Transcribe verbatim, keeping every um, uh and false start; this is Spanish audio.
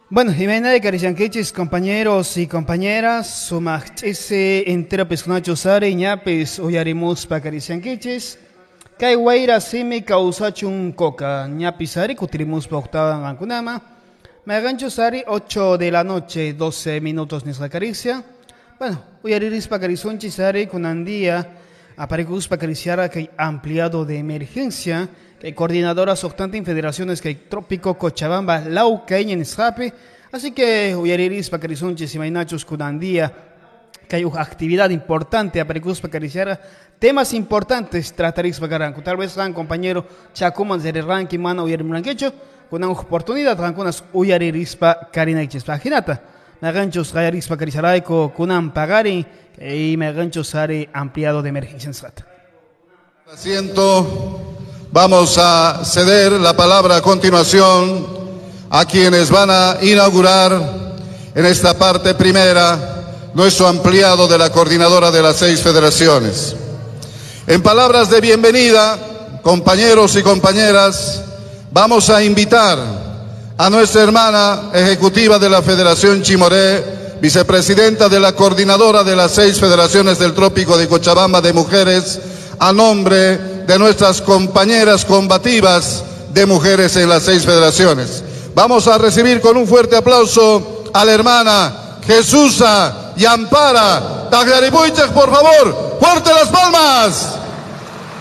Bueno, Jimena de Carillanqueches, compañeros y compañeras, sumachese entera pescunacho sare, ñapes oyaremos pa Carillanqueches, kai guaira seme causachun coca, ñapis sare, cutirimos pa octava en Ancunama, Magancho sare, ocho de la noche, doce minutos nisla caricia, bueno, oyariris pa Carizonchi sare, con andía, aparecus pa Cariciara que hay ampliado de emergencia, que hay coordinadoras octante en federaciones que hay Trópico, Cochabamba, Lauca y en Escape. Así que huyariris para Carizonches y Mainachos Cunandía, que hay una actividad importante para Cariciara, temas importantes trataréis para Garanco. Tal vez han compañero Chacuman de Ranki, Mana Uyarim Ranquecho, con una oportunidad Ranconas Uyariris para Carinaches Paginata. Maganchos Rayaris para Carizaraico, Kunan Pagari y Maganchos Are ampliado de emergencia en Sata. Asiento. Vamos a ceder la palabra a continuación a quienes van a inaugurar en esta parte primera nuestro ampliado de la coordinadora de las seis federaciones. En palabras de bienvenida, compañeros y compañeras, vamos a invitar a nuestra hermana ejecutiva de la Federación Chimoré, vicepresidenta de la coordinadora de las seis federaciones del Trópico de Cochabamba de mujeres, a nombre de nuestras compañeras combativas de mujeres en las seis federaciones. Vamos a recibir con un fuerte aplauso a la hermana Jesusa y Ampara Tagliaribuichek, por favor, fuerte las palmas.